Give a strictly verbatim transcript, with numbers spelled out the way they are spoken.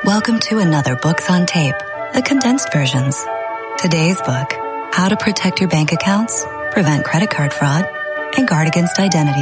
Welcome to another Books on Tape, the condensed versions. Today's book, How to Protect Your Bank Accounts, Prevent Credit Card Fraud, and Guard Against Identity